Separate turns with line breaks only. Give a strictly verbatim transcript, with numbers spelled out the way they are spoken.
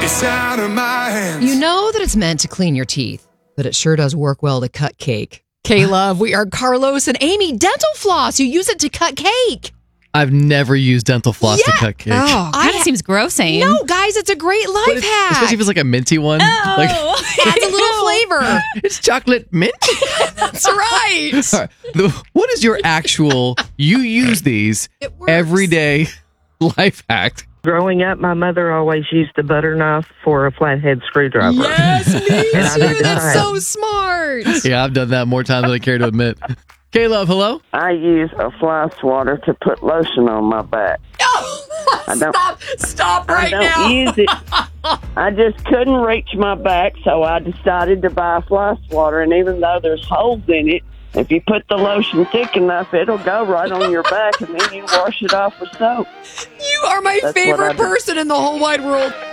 It's out of my hands.
You know that it's meant to clean your teeth, but it sure does work well to cut cake. K-Love, we are Carlos and Amy Dental Floss. You use it to cut cake.
I've never used dental floss
Yeah.
to cut cake.
Oh, kind of seems gross, Aim.
No, guys, it's a great life
But it's-
hack.
Especially if it's like a minty one.
Oh.
Like,
Adds a little flavor.
it's chocolate mint.
That's right.
All right. The- what is your actual, you use these
It works.
every day life hack?
Growing up, my mother always used a butter knife for a flathead screwdriver.
Yes, me
And I did
too. That's
that.
so smart.
Yeah, I've done that more times than I care to admit. K-Love, hello?
I use a fly swatter to put lotion on my back. I don't,
Stop. Stop
I
right
don't
now.
use it. I just couldn't reach my back, so I decided to buy a fly swatter. And even though there's holes in it, if you put the lotion thick enough, it'll go right on your back, and then you wash it off with soap.
You are my
That's what I
favorite
do.
person in the whole wide world.